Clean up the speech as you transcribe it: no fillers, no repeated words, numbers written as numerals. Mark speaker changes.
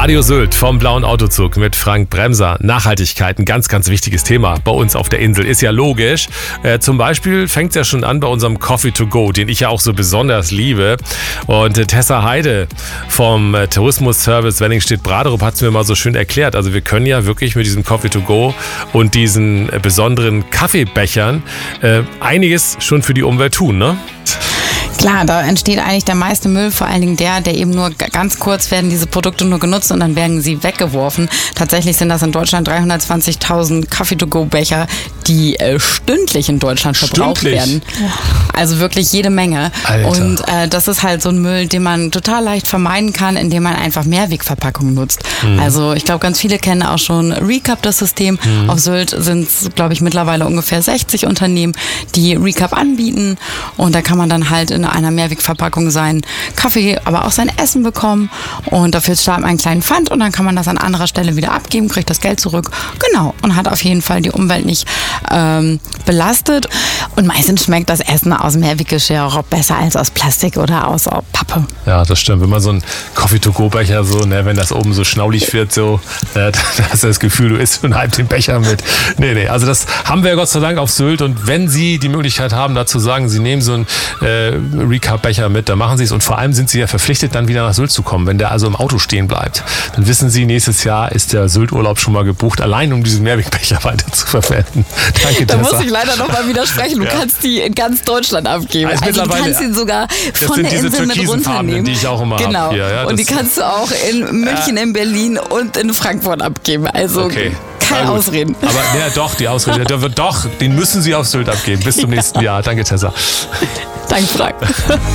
Speaker 1: Radio Sylt vom Blauen Autozug mit Frank Bremser. Nachhaltigkeit, ein ganz, ganz wichtiges Thema bei uns auf der Insel. Ist ja logisch. Zum Beispiel fängt es ja schon an bei unserem Coffee to go, den ich ja auch so besonders liebe. Und Tessa Heide vom Tourismusservice Wenningstedt-Braderup hat es mir mal so schön erklärt. Also wir können ja wirklich mit diesem Coffee to go und diesen besonderen Kaffeebechern einiges schon für die Umwelt tun, ne?
Speaker 2: Klar, da entsteht eigentlich der meiste Müll, vor allen Dingen der eben nur ganz kurz werden diese Produkte nur genutzt und dann werden sie weggeworfen. Tatsächlich sind das in Deutschland 320.000 Coffee-to-go-Becher, die stündlich in Deutschland verbraucht werden. Also wirklich jede Menge. Alter. Und das ist halt so ein Müll, den man total leicht vermeiden kann, indem man einfach Mehrwegverpackungen nutzt. Also ich glaube, ganz viele kennen auch schon Recap, das System. Auf Sylt sind es, glaube ich, mittlerweile ungefähr 60 Unternehmen, die Recap anbieten. Und da kann man dann halt in einer Mehrwegverpackung seinen Kaffee, aber auch sein Essen bekommen. Und dafür zahlt man einen kleinen Pfand und dann kann man das an anderer Stelle wieder abgeben, kriegt das Geld zurück. Genau. Und hat auf jeden Fall die Umwelt nicht belastet. Und meistens schmeckt das Essen aus Mehrweggeschirr auch besser als aus Plastik oder aus Pappe.
Speaker 1: Ja, das stimmt. Wenn man so einen Coffee-to-go-Becher so, ne, wenn das oben so schnaulig wird, so, da hast du das Gefühl, du isst schon halb den Becher mit. Nee, also das haben wir Gott sei Dank auf Sylt. Und wenn Sie die Möglichkeit haben, dazu sagen, Sie nehmen so einen Recap-Becher mit, dann machen Sie es. Und vor allem sind Sie ja verpflichtet, dann wieder nach Sylt zu kommen. Wenn der also im Auto stehen bleibt, dann wissen Sie, nächstes Jahr ist der Sylt-Urlaub schon mal gebucht, allein um diesen Mehrwegbecher weiter zu verwenden. Danke,
Speaker 2: da
Speaker 1: Tessa.
Speaker 2: muss ich leider noch mal widersprechen. Du kannst die in ganz Deutschland abgeben. Also du kannst ihn sogar von der Insel mit runternehmen.
Speaker 1: Die ich auch immer
Speaker 2: genau.
Speaker 1: Habe. Ja,
Speaker 2: und die kannst du auch in München, in Berlin und in Frankfurt abgeben. Also
Speaker 1: okay.
Speaker 2: keine Ausreden.
Speaker 1: Aber ja, doch, die Ausrede. Den müssen Sie auf Sylt abgeben. Bis zum nächsten Jahr. Danke, Tessa.
Speaker 2: Danke, Frank.